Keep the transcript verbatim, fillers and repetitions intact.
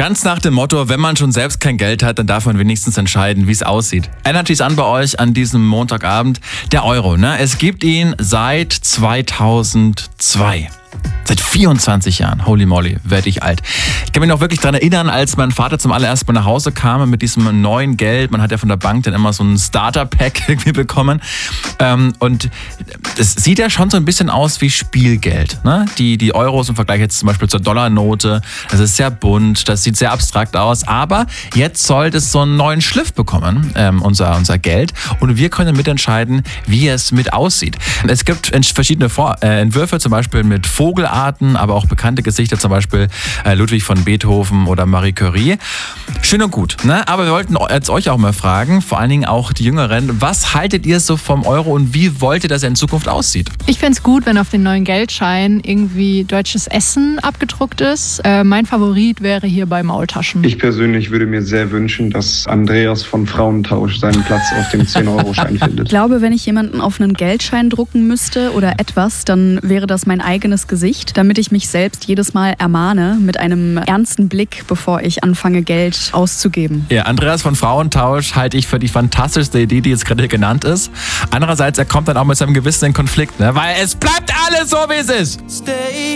Ganz nach dem Motto, wenn man schon selbst kein Geld hat, dann darf man wenigstens entscheiden, wie es aussieht. Energy ist an bei euch an diesem Montagabend. Der Euro, ne? Es gibt ihn seit zweitausendzwei. Seit vierundzwanzig Jahren. Holy moly, werde ich alt. Ich kann mich noch wirklich daran erinnern, als mein Vater zum allerersten Mal nach Hause kam mit diesem neuen Geld. Man hat ja von der Bank dann immer so ein Starter-Pack irgendwie bekommen. Und es sieht ja schon so ein bisschen aus wie Spielgeld. Ne? Die, die Euros im Vergleich jetzt zum Beispiel zur Dollarnote. Das ist sehr bunt, das sieht sehr abstrakt aus. Aber jetzt soll es so einen neuen Schliff bekommen, ähm, unser, unser Geld. Und wir können mitentscheiden, wie es mit aussieht. Es gibt verschiedene Vor- äh, Entwürfe, zum Beispiel mit Vogelarten, aber auch bekannte Gesichter, zum Beispiel äh, Ludwig von Beethoven oder Marie Curie. Schön und gut, ne? Aber wir wollten jetzt euch auch mal fragen, vor allen Dingen auch die Jüngeren, was haltet ihr so vom Euro und wie wollt ihr, dass er in Zukunft aussieht? Ich fände es gut, wenn auf den neuen Geldschein irgendwie deutsches Essen abgedruckt ist. Äh, mein Favorit wäre hier bei Maultaschen. Ich persönlich würde mir sehr wünschen, dass Andreas von Frauentausch seinen Platz auf dem zehn-Euro-Schein findet. Ich glaube, wenn ich jemanden auf einen Geldschein drucken müsste oder etwas, dann wäre das mein eigenes Gesicht, damit ich mich selbst jedes Mal ermahne mit einem ernsten Blick, bevor ich anfange, Geld auszugeben. Ja, Andreas von Frauentausch halte ich für die fantastischste Idee, die jetzt gerade hier genannt ist. Andererseits, er kommt dann auch mit seinem Gewissen in Konflikt, ne? Weil es bleibt alles so, wie es ist. Stay